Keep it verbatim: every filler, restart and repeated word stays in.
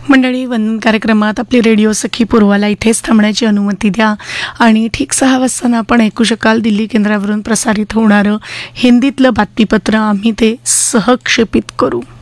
मंडळी, वंदन कार्यक्रमात आपली रेडिओ सखी पूर्वाला इथेच थांबण्याची अनुमती द्या आणि ठीक सहा वाजताना आपण ऐकू शकाल दिल्ली केंद्रावरून प्रसारित होणारं हिंदीतलं बातमीपत्र. आम्ही ते सहक्षेपित करू.